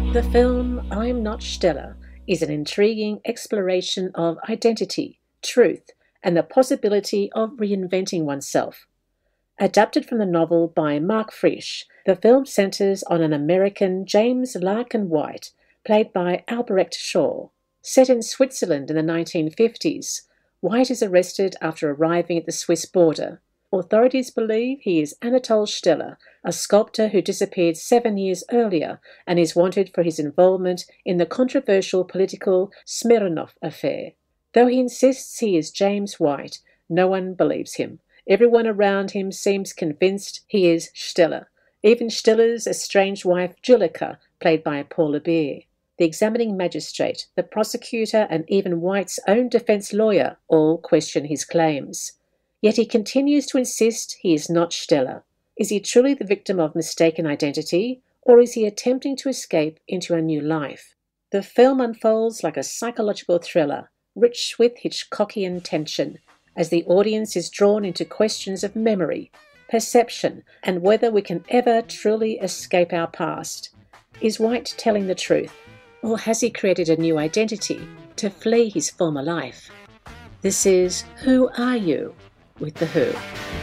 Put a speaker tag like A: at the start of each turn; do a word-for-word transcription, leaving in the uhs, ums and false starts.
A: The film I'm Not Stella is an intriguing exploration of identity, truth, and the possibility of reinventing oneself. Adapted from the novel by Mark Frisch, the film centers on an American James Larkin White, played by Albrecht Shaw. Set in Switzerland in the nineteen fifties, White is arrested after arriving at the Swiss border. Authorities believe he is Anatole Stella, a sculptor who disappeared seven years earlier and is wanted for his involvement in the controversial political Smirnov affair. Though he insists he is James White, no one believes him. Everyone around him seems convinced he is Stella, even Stella's estranged wife Julika, played by Paula Beer. The examining magistrate, the prosecutor, and even White's own defense lawyer all question his claims. Yet he continues to insist he is not Stella. Is he truly the victim of mistaken identity, or is he attempting to escape into a new life? The film unfolds like a psychological thriller, rich with Hitchcockian tension, as the audience is drawn into questions of memory, perception, and whether we can ever truly escape our past. Is White telling the truth, or has he created a new identity to flee his former life? This is Who Are You? With The Who.